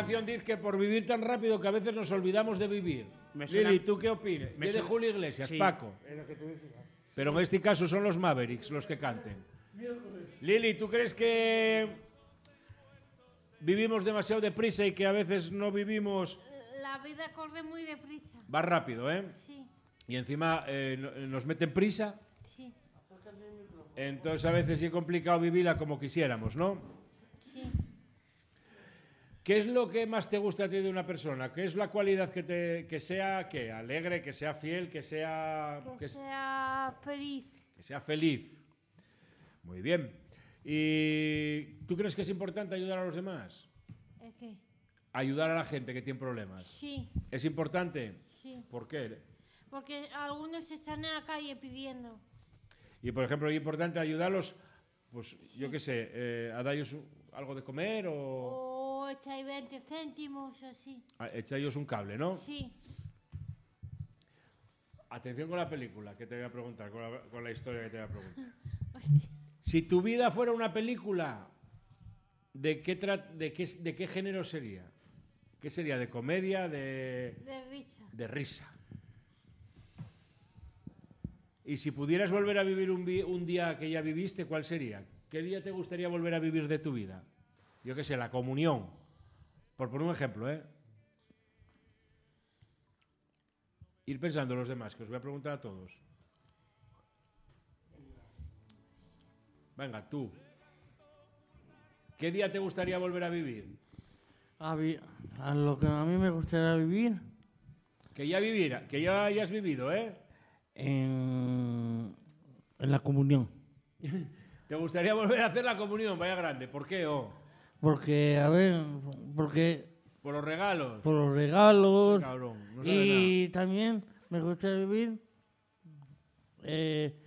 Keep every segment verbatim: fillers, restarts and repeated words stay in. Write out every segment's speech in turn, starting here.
canción dice que por vivir tan rápido que a veces nos olvidamos de vivir. Me suena- Lili, ¿tú qué opinas? me ¿Qué de suena- Julio Iglesias, Sí. Paco? Es lo que tú decías. Pero en este caso son los Mavericks los que canten. Lili, ¿tú crees que vivimos demasiado deprisa y que a veces no vivimos? La vida corre muy deprisa. Va rápido, ¿eh? Sí, Y encima eh, no- nos meten prisa, sí, entonces a veces sí es complicado vivirla como quisiéramos, ¿no? sí. ¿Qué es lo que más te gusta a ti de una persona? ¿Qué es la cualidad que, te, que sea ¿qué? Alegre, que sea fiel, que sea, Que que, sea feliz. que sea feliz? Muy bien. ¿Y tú crees que es importante ayudar a los demás? ¿Es qué? Ayudar a la gente que tiene problemas. Sí, ¿Es importante? sí. ¿Por qué? Porque algunos están en la calle pidiendo. Y, por ejemplo, es importante ayudarlos, pues, yo qué sé, eh, a darles un- algo de comer o O echáis veinte céntimos o así. a echarles un cable, ¿no? Sí. Atención con la película que te voy a preguntar, con la, con la historia que te voy a preguntar. Si tu vida fuera una película, ¿de qué, tra- de qué, de qué género sería? ¿Qué sería? ¿De comedia? ¿De, De risa. de risa? Y si pudieras volver a vivir un, vi- un día que ya viviste, ¿cuál sería? ¿Qué día te gustaría volver a vivir de tu vida? Yo qué sé, la comunión. Por poner un ejemplo, ¿eh? Ir pensando los demás, que os voy a preguntar a todos. Venga, tú. ¿Qué día te gustaría volver a vivir? A, vi- a lo que a mí me gustaría vivir Que ya viviera, que ya hayas vivido, ¿eh? en, en la comunión. ¿Te gustaría volver a hacer la comunión? Vaya grande. ¿Por qué? Oh, Porque, a ver, porque por los regalos. por los regalos Cabrón, no sabe y también me gustaría vivir eh,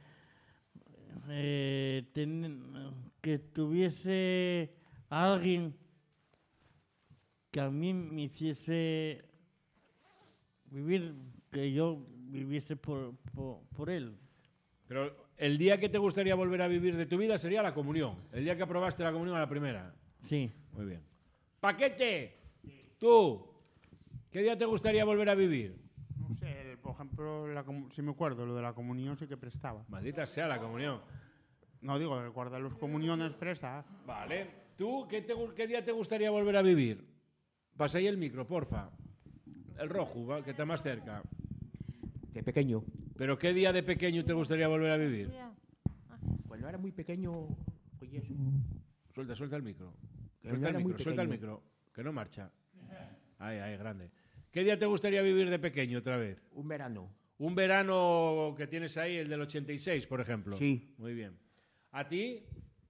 eh, ten- que tuviese a alguien que a mí me hiciese vivir, que yo viviese por, por, por él. Pero el día que te gustaría volver a vivir de tu vida sería la comunión. El día que aprobaste la comunión a la primera. Sí. Muy bien. Paquete, tú, ¿qué día te gustaría volver a vivir? No sé, el- por ejemplo, la comu- si me acuerdo, lo de la comunión sí que prestaba. Maldita sea la comunión. No digo, el guardar las comuniones presta. Vale. ¿Tú qué, te gu- qué día te gustaría volver a vivir? Pasa ahí el micro, porfa. El rojo, ¿va? Que está más cerca. De pequeño. ¿Pero qué día de pequeño te gustaría volver a vivir? Cuidado. Cuando era muy pequeño, oye, eso. Suelta, suelta el micro. Que Suelta no el era muy micro, suelta el pequeño. micro. Que no marcha. Ahí, ahí, grande. ¿Qué día te gustaría vivir de pequeño otra vez? Un verano. Un verano que tienes ahí, el del ochenta y seis, por ejemplo. Sí. Muy bien. ¿A ti?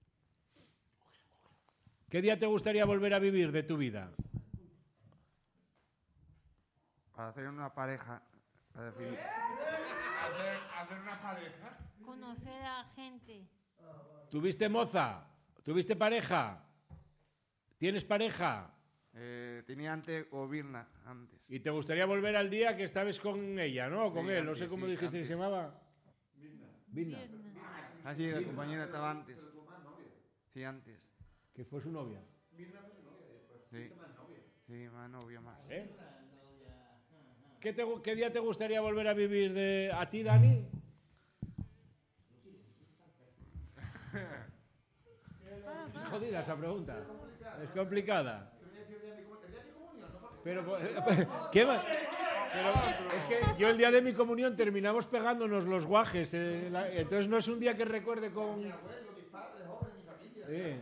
¿Qué día te gustaría volver a vivir de tu vida? Para hacer una pareja. a definir- Conocer a gente. ¿Tuviste moza? ¿Tuviste pareja? ¿Tienes pareja? Eh, tenía antes o Virna, antes. Y te gustaría volver al día que estabas con ella, ¿no? O con Sí, él, no antes, sé cómo sí, dijiste que antes. se llamaba. Virna. Pierna. Ah, sí, la compañera estaba antes. Sí, antes. Que fue su novia. Sí. Sí, más novia más. ¿Eh? ¿Qué, te gu- ¿Qué día te gustaría volver a vivir de a ti, Dani? Es jodida esa pregunta. Es complicada. Pero, ¿qué va? Pero es que yo el día de mi comunión terminamos pegándonos los guajes. eh, la- entonces no es un día que recuerde con... Sí.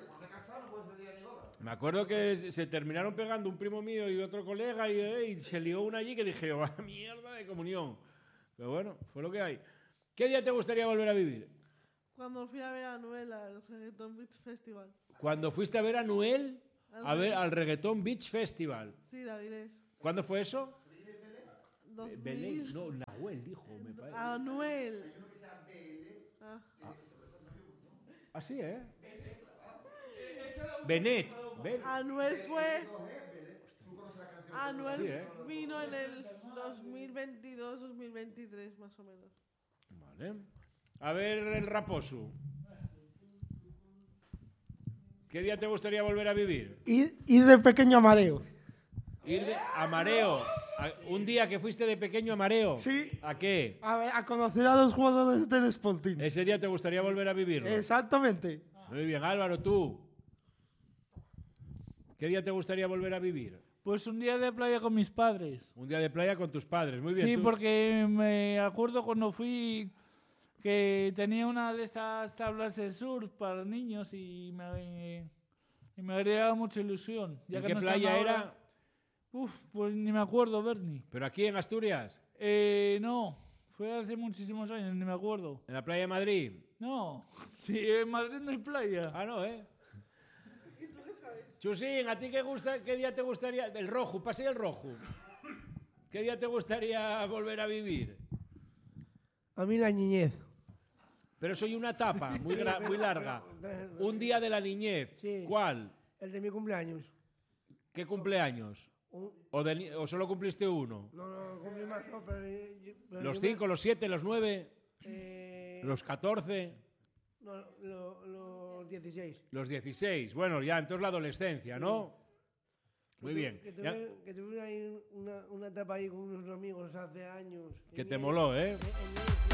Me acuerdo que se terminaron pegando un primo mío y otro colega y, eh, y se lió una allí que dije, ¡oh, mierda de comunión! Pero bueno, fue lo que hay. ¿Qué día te gustaría volver a vivir? Cuando fui a ver a Noel al Reggaeton Beach Festival. Cuando fuiste a ver a Noel a ver al Reggaeton Beach Festival. Sí, de Avilés. ¿Cuándo fue eso? dos mil. Belén, no, Nahuel dijo, me parece. A Noel. Ah. Así, ¿eh? Benet. Ben- Anuel fue. Anuel Sí, ¿eh? vino en el dos mil veintidós dos mil veintitrés, más o menos. Vale. A ver, el Raposo. ¿Qué día te gustaría volver a vivir? Y, y de pequeño Amadeo. Ir de- a Mareo. A- un día que fuiste de pequeño a Mareo. Sí. ¿A qué? A, ver, a conocer a los jugadores del Sporting. Ese día te gustaría volver a vivirlo. Exactamente. Muy bien, Álvaro, tú. ¿Qué día te gustaría volver a vivir? Pues un día de playa con mis padres. Un día de playa con tus padres. Muy bien. Sí, tú. porque me acuerdo cuando fui que tenía una de estas tablas de surf para niños y me, y me haría mucha ilusión. Ya ¿En que qué no están playa ahora. era? Uf, pues ni me acuerdo, Bernie. ¿Pero aquí en Asturias? Eh, no, fue hace muchísimos años, ni me acuerdo. ¿En la playa de Madrid? No, sí, en Madrid no hay playa. Ah, no, ¿eh? Chusín, ¿a ti qué, gusta, qué día te gustaría? El rojo, pasé el rojo. ¿Qué día te gustaría volver a vivir? A mí la niñez. Pero soy una etapa muy, gra- muy larga. Un día de la niñez. Sí. ¿Cuál? El de mi cumpleaños. ¿Qué cumpleaños? Un- ¿O, de ni- o solo cumpliste uno? No, no, cumplí más, no, pero... pero ¿Los yo me- cinco, los siete, los nueve, eh, los catorce, No, lo- los dieciséis. los dieciséis? Bueno, ya entonces la adolescencia, ¿no? Muy Que tu- bien. Que Ya- tuve, que tuve ahí una, una etapa ahí con unos amigos hace años. Que en te mi- moló, ¿eh? en- en mi-